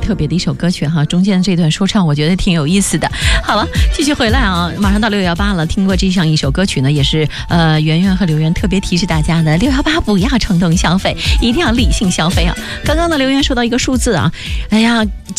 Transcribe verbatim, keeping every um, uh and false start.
特别的一首歌曲哈，中间这段说唱我觉得挺有意思的。好了，继续回来啊，马上到六幺八了，听过这样一首歌曲呢，也是呃圆圆和刘源特别提示大家的，六幺八不要冲动消费，一定要理性消费啊。刚刚的留言说到一个数字啊，哎呀，